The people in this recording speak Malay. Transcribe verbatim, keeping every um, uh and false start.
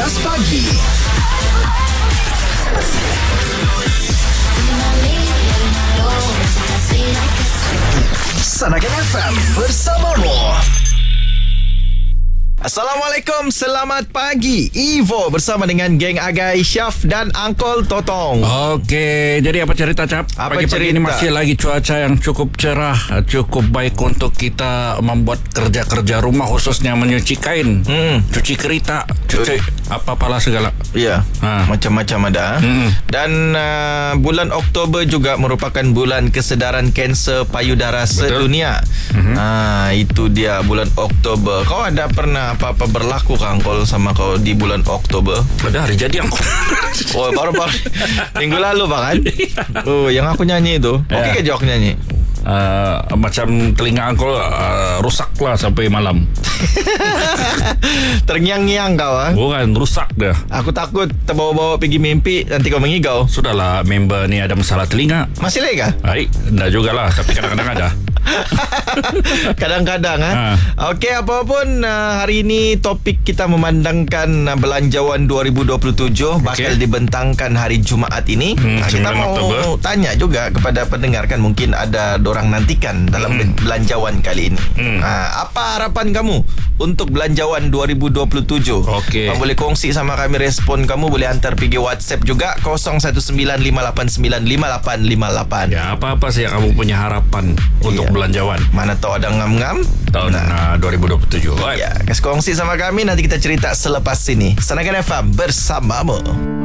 Kelas Pagi. Sanakan F M bersamamu. Assalamualaikum, selamat pagi. Ivo bersama dengan geng Agai, Syaf dan Angkol Totong. Okey, jadi apa cerita, Cap? Apa Pagi-pagi cerita? ini masih lagi cuaca yang cukup cerah, cukup baik untuk kita membuat kerja-kerja rumah, khususnya menyuci kain, Hmm. cuci kereta, cuci apa-apalah segala. Ya, Ha. macam-macam ada. Mm-mm. Dan uh, bulan Oktober juga merupakan bulan kesedaran kanser payudara sedunia. Mhm. Ah, itu dia bulan Oktober. Kau ada pernah apa-apa berlaku kan Angkol sama kau di bulan Oktober? Pada hari jadi aku. Oh, baru-baru minggu lalu Bang kan? Oh, yang aku nyanyi itu. Okey Ya. ke jawab nyanyi? Uh, macam telinga angkol uh, rusak lah sampai malam. Terngiang-ngiang kau ah. Bukan, rusak dah. Aku takut terbawa-bawa pergi mimpi nanti kau mengigau. Sudahlah, member ni ada masalah telinga. Masih lagi kah? Hai, enggak jugalah, tapi kadang-kadang ada. Kadang-kadang ha? Ha. Okey, apapun uh, hari ini topik kita memandangkan uh, Belanjawan dua ribu dua puluh tujuh bakal Okey. dibentangkan hari Jumaat ini. Hmm, uh, kita sembilan mau Oktober. tanya juga kepada pendengar kan, mungkin ada dorang nantikan dalam Hmm. belanjawan kali ini. Hmm. Uh, apa harapan kamu untuk Belanjawan dua ribu dua puluh tujuh? Okey. Kamu boleh kongsi sama kami, respon kamu boleh hantar pergi WhatsApp juga kosong satu sembilan lima lapan sembilan lima lapan lima lapan. Ya, apa-apa sih yang kamu punya harapan untuk Ya. belanjawan Mana tahu ada ngam-ngam tahun Nah. uh, dua ribu dua puluh tujuh. Right. Ya, kasih kongsi sama kami. Nanti kita cerita selepas ini. Sanakan F M bersamamu.